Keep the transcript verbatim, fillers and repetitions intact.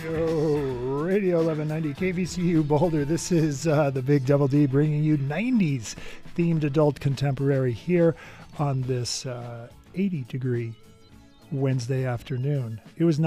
Yo, Radio eleven ninety K V C U Boulder. This is uh, the Big Double D bringing you nineties themed adult contemporary here on this uh, eighty degree Wednesday afternoon. It was